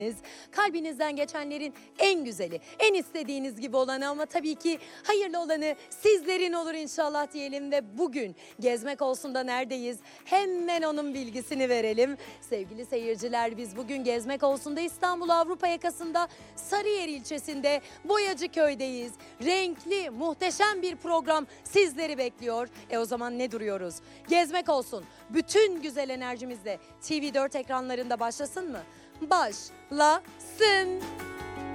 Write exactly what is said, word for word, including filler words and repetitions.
Kalbinizden geçenlerin en güzeli, en istediğiniz gibi olanı ama tabii ki hayırlı olanı sizlerin olur inşallah diyelim ve bugün Gezmek Olsun'da neredeyiz? Hemen onun bilgisini verelim. Sevgili seyirciler, biz bugün Gezmek Olsun'da İstanbul Avrupa yakasında Sarıyer ilçesinde Boyacıköy'deyiz. Renkli, muhteşem bir program sizleri bekliyor. E o zaman ne duruyoruz? Gezmek Olsun bütün güzel enerjimizle T V dört ekranlarında başlasın mı? Başlasın.